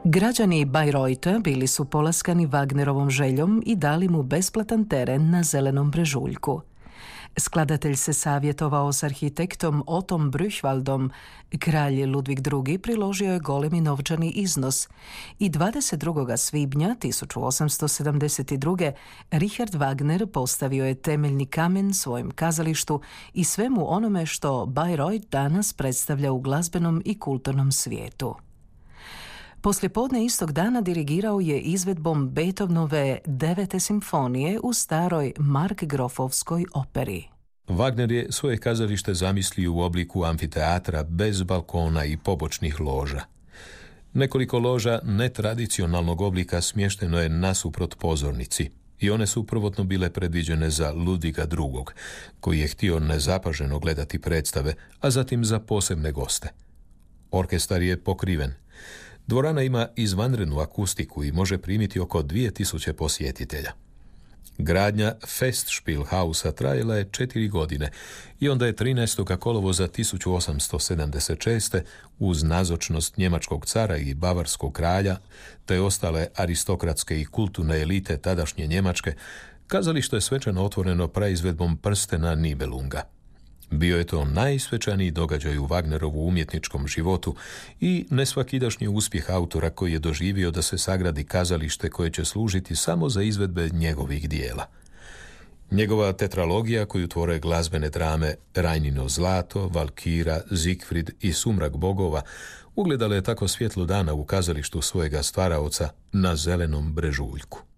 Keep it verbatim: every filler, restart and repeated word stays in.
Građani Bayreutha bili su polaskani Wagnerovom željom i dali mu besplatan teren na Zelenom brežuljku. Skladatelj se savjetovao s arhitektom Ottom Brüchwaldom. Kralj Ludvig drugi. priložio je golemi novčani iznos i dvadeset drugog svibnja tisuću osamsto sedamdeset druge. Richard Wagner postavio je temeljni kamen svojem kazalištu i svemu onome što Bayreuth danas predstavlja u glazbenom i kulturnom svijetu. Poslijepodne istog dana dirigirao je izvedbom Beethovenove devete simfonije u staroj Markgrafovskoj operi. Wagner je svoje kazalište zamislio u obliku amfiteatra bez balkona i pobočnih loža. Nekoliko loža netradicionalnog oblika smješteno je nasuprot pozornici i one su prvotno bile predviđene za Ludviga drugog, koji je htio nezapaženo gledati predstave, a zatim za posebne goste. Orkestar je pokriven. Dvorana ima izvanrednu akustiku i može primiti oko dvije tisuće posjetitelja. Gradnja Festspielhausa trajala je četiri godine i onda je trinaestog kolovoza tisuću osamsto sedamdeset šeste uz nazočnost njemačkog cara i bavarskog kralja te ostale aristokratske i kulturne elite tadašnje Njemačke, kazalište je svečano otvoreno praizvedbom Prstena Nibelunga. Bio je to najsvečaniji događaj u Wagnerovu umjetničkom životu i nesvakidašnji uspjeh autora koji je doživio da se sagradi kazalište koje će služiti samo za izvedbe njegovih dijela. Njegova tetralogija koju tvore glazbene drame Rajnino zlato, Valkira, Siegfried i Sumrak bogova ugledala je tako svjetlo dana u kazalištu svojega stvaraoca na Zelenom brežuljku.